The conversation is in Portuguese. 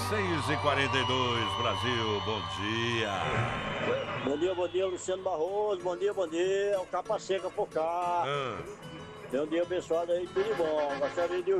6h42, Brasil, bom dia. Bom dia, Luciano Barroso. Bom dia. O Capa Seca por cá. Tem um dia abençoado aí, tudo bom. Gostaria de